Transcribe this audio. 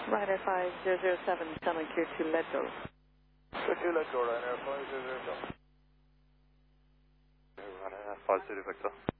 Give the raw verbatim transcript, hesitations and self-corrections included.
Ryanair five zero zero seven, coming clear to let go. Clear to let go, Ryanair five zero zero seven. Ryanair five zero Victor.